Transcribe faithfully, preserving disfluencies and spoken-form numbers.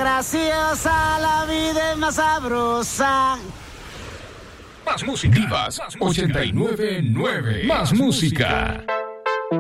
graciosa, la vida es más sabrosa. Más música. Divas ochenta y nueve nueve. Más música.